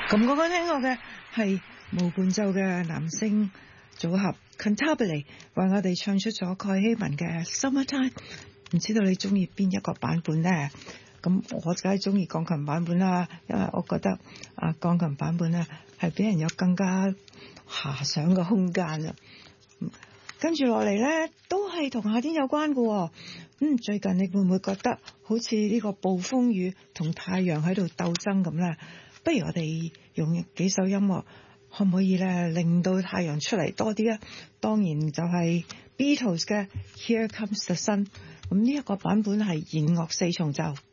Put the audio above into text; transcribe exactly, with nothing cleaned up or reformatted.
咁我剛聽過嘅係無伴奏嘅男聲組合 Cantabile 為我哋唱出咗蓋希文嘅 Summertime。唔知道你中意邊一個版本呢？咁我梗係中意鋼琴版本啦，因為我覺得啊鋼琴版本咧係俾人有更加遐想嘅空間啦。跟住落嚟咧都係同夏天有關嘅喎。嗯，最近你會唔會覺得好似呢個暴風雨同太陽喺度鬥爭咁咧？不如我哋用幾首音樂，可唔可以咧令到太陽出嚟多啲啊？當然就係 Beatles 嘅 Here Comes the Sun。咁呢一個版本係弦樂四重奏。